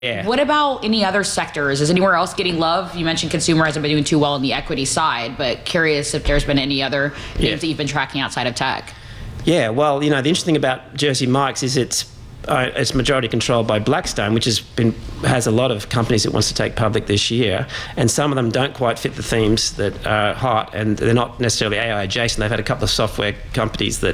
Yeah. What about any other sectors? Is anywhere else getting love? You mentioned consumer hasn't been doing too well on the equity side, but curious if there's been any other things that you've been tracking outside of tech. Yeah, well, the interesting thing about Jersey Mike's is it's majority controlled by Blackstone, which has a lot of companies it wants to take public this year, and some of them don't quite fit the themes that are hot, and they're not necessarily AI adjacent. They've had a couple of software companies that,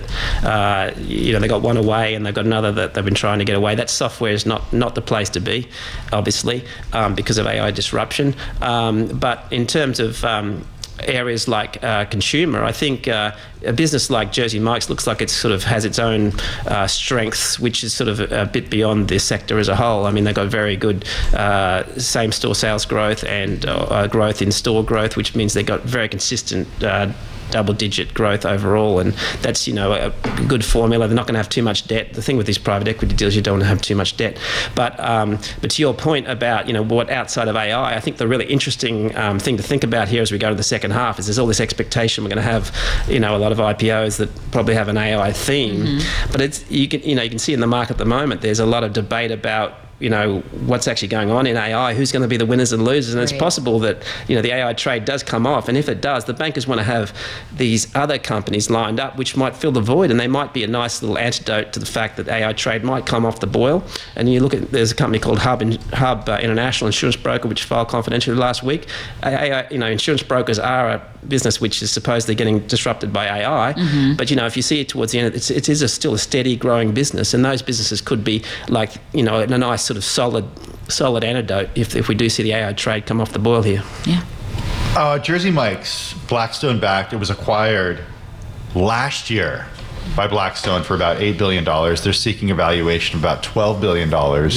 they got one away, and they've got another that they've been trying to get away. That software is not the place to be, obviously, because of AI disruption. But in terms of areas like consumer, I think a business like Jersey Mike's looks like it sort of has its own strengths, which is sort of a bit beyond this sector as a whole. I mean, they've got very good same-store sales growth and growth in store growth, which means they've got very consistent double-digit growth overall, and that's a good formula. They're not going to have too much debt. The thing with these private equity deals, you don't want to have too much debt. But to your point about what outside of AI, I think the really interesting thing to think about here as we go to the second half is there's all this expectation we're going to have a lot of IPOs that probably have an AI theme, but you can see in the market at the moment there's a lot of debate about what's actually going on in AI, who's going to be the winners and losers, and it's possible that the AI trade does come off, and if it does, the bankers want to have these other companies lined up which might fill the void, and they might be a nice little antidote to the fact that AI trade might come off the boil. And you look at, there's a company called Hub International Insurance Broker which filed confidentially last week. AI, insurance brokers are a business which is supposedly getting disrupted by AI, but if you see it towards the end, it is still a steady growing business, and those businesses could be like a nice sort of solid antidote if we do see the AI trade come off the boil here. Yeah. Jersey Mike's, Blackstone backed. It was acquired last year by Blackstone for about $8 billion. They're seeking a valuation of about $12 billion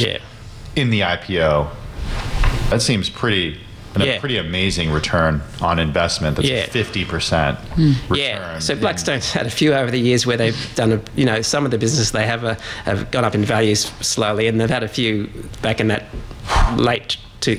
in the IPO. That seems pretty amazing return on investment. That's a 50% return. Yeah, so Blackstone's had a few over the years where they've done, some of the business they have gone up in values slowly, and they've had a few back in that early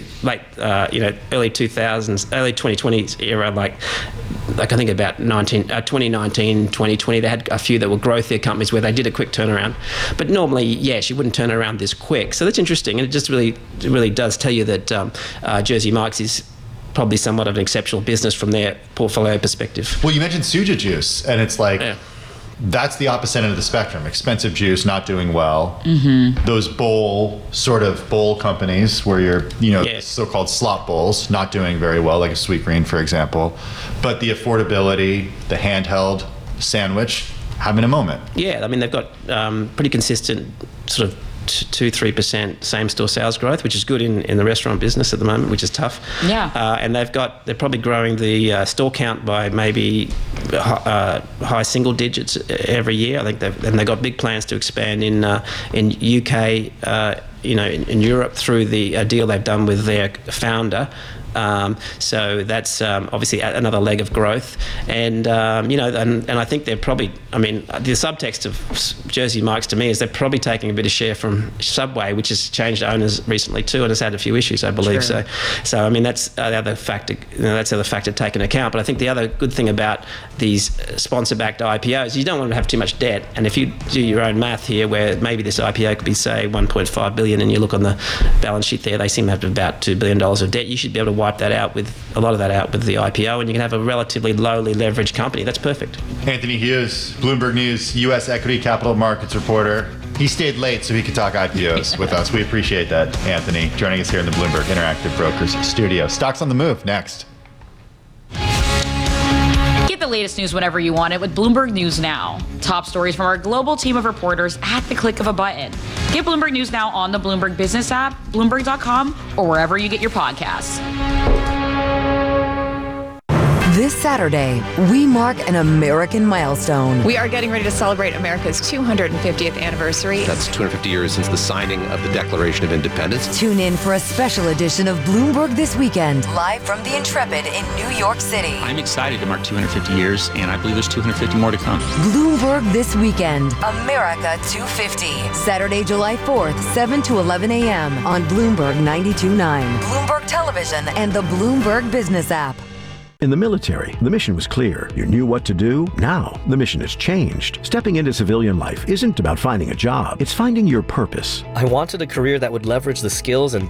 2000s, early 2020s era, like I think about 2019, 2020, they had a few that were growthier companies where they did a quick turnaround. But normally, you wouldn't turn around this quick. So that's interesting, and it just really does tell you that Jersey Mike's is probably somewhat of an exceptional business from their portfolio perspective. Well, you mentioned Suja Juice, and it's like, that's the opposite end of the spectrum. Expensive juice, not doing well. Those bowl companies where you're, so-called slot bowls, not doing very well, like a Sweetgreen, for example. But the affordability, the handheld sandwich, having a moment. Yeah, I mean, they've got pretty consistent sort of 2-3% same-store sales growth, which is good in the restaurant business at the moment, which is tough. And they're probably growing the store count by maybe high single digits every year. I think they've got big plans to expand in UK, in Europe through the deal they've done with their founder. So that's obviously another leg of growth, and and I think they're probably, the subtext of Jersey Mike's to me is they're probably taking a bit of share from Subway, which has changed owners recently too, and has had a few issues, I believe. Sure. So that's the other factor. That's the other factor to take into account. But I think the other good thing about these sponsor-backed IPOs, you don't want to have too much debt, and if you do your own math here, where maybe this IPO could be say 1.5 billion, and you look on the balance sheet there, they seem to have about $2 billion of debt. You should be able to wipe a lot of that out with the IPO, and you can have a relatively lowly leveraged company. That's perfect. Anthony Hughes, Bloomberg News U.S. equity capital markets reporter. He stayed late so he could talk IPOs with us. We appreciate that, Anthony, joining us here in the Bloomberg Interactive Brokers studio. Stocks on the move next. Get the latest news whenever you want it with Bloomberg News Now. Top stories from our global team of reporters at the click of a button. Get Bloomberg News Now on the Bloomberg Business app, Bloomberg.com, or wherever you get your podcasts. This Saturday, we mark an American milestone. We are getting ready to celebrate America's 250th anniversary. That's 250 years since the signing of the Declaration of Independence. Tune in for a special edition of Bloomberg This Weekend, live from the Intrepid in New York City. I'm excited to mark 250 years, and I believe there's 250 more to come. Bloomberg This Weekend, America 250. Saturday, July 4th, 7 to 11 a.m. on Bloomberg 92.9, Bloomberg Television, and the Bloomberg Business app. In the military, the mission was clear. You knew what to do. Now, the mission has changed. Stepping into civilian life isn't about finding a job. It's finding your purpose. I wanted a career that would leverage the skills and